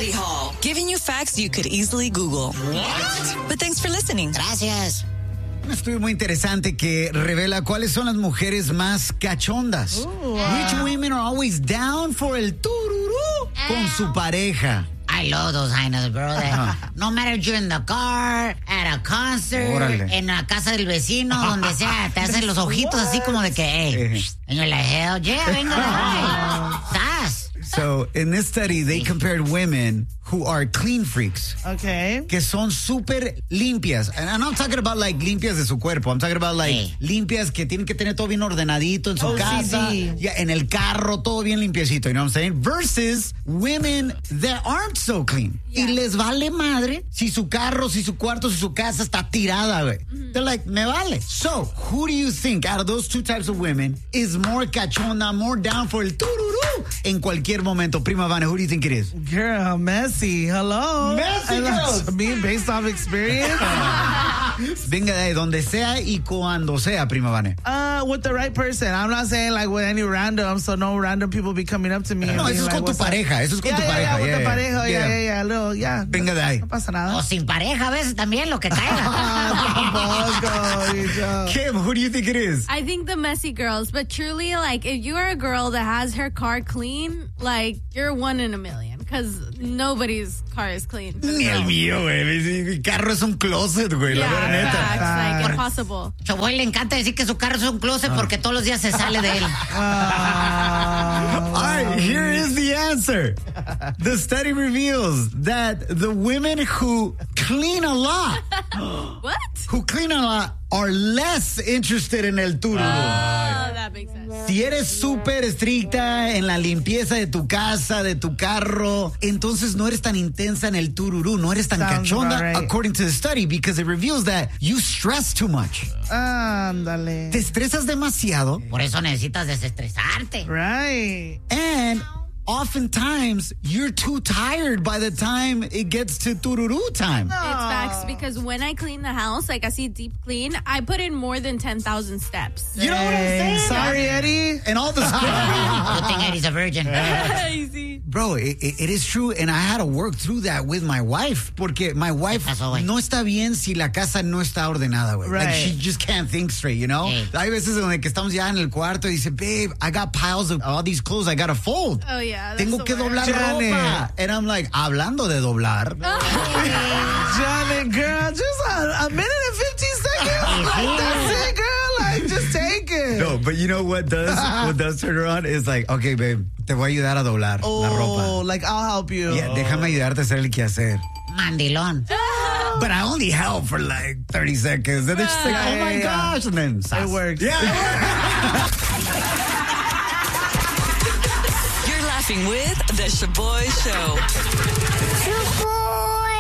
Study Hall, giving you facts you could easily Google. What? But thanks for listening. Gracias. Un estudio muy interesante que revela cuáles son las mujeres más cachondas. Which women are always down for el tururú con su pareja. I love those kind of girls. No matter if you're in the car, at a concert, Órale. en la casa del vecino, donde sea, te hacen los ojitos así como de que, hey. And you're like, hell yeah, venga, ¿estás? So, in this study, they compared women who are clean freaks. Okay. Que son súper limpias. And I'm not talking about like limpias de su cuerpo. I'm talking about like limpias que tienen que tener todo bien ordenadito en su casa. Ya, en el carro, todo bien limpiecito. You know what I'm saying? Versus women that aren't so clean. Y les vale madre si su carro, si su cuarto, si su casa está tirada, güey. They're like, me vale. So, who do you think out of those two types of women is more cachonda, more down for el tururú en cualquier momento? Prima Vane, who do you think it is? Girl, messy. Hello. Messy girls. Me based off experience. Venga de ahí, donde sea y cuando sea, Prima Vane. With the right person. I'm not saying like with any random, so no random people be coming up to me. No, eso es con tu pareja. Eso es con tu pareja. With the pareja. Yeah. Little, yeah. Venga de ahí. No pasa nada. O sin pareja a veces también, lo que caiga. Kim, who do you think it is? I think the messy girls, but truly, like, if you are a girl that has her car clean, like, you're one in a million, because nobody's car is clean. Ni el mío, güey. Mi carro es un closet, güey. La verdad, neta. Facts, like, impossible. Choboy le encanta decir que su carro es un closet porque todos los días se sale de él. All right, here is the answer. The study reveals that the women who clean a lot, What? who clean a lot, are less interested in el tururú. Oh, that makes sense. Si eres súper estricta en la limpieza de tu casa, de tu carro, entonces no eres tan intensa en el tururú, no eres tan Sounds cachonda, about right. according to the study, because it reveals that you stress too much. Ándale. Te estresas demasiado. Por eso necesitas desestresarte. Right. And oftentimes, you're too tired by the time it gets to tururú time. It's facts, because when I clean the house, like I see deep clean, I put in more than 10,000 steps. You know what I'm saying? Sorry, Eddie. And all the Good thing Eddie's a virgin. Easy. Bro, it is true, and I had to work through that with my wife, porque my wife no está bien si la casa no está ordenada, güey. Right. Like, she just can't think straight, you know? Sí. Hay veces donde que estamos ya en el cuarto y dice, babe, I got piles of all these clothes I gotta fold. Oh, yeah. That's Tengo the que worst. doblar Janet. ropa. And I'm like, hablando de doblar. Janet, girl, just a minute and 15 seconds. Like, that's it, girl. Like, just take it. No, but you know what does turn her on is like, okay, babe, te voy a ayudar a doblar la ropa. Like, I'll help you. Yeah, déjame ayudarte a hacer el quehacer. Mandilón. But I only help for like 30 seconds. And then she's like, oh my gosh. And then It works. Yeah. You're laughing with The Shaboy Show. Shaboy!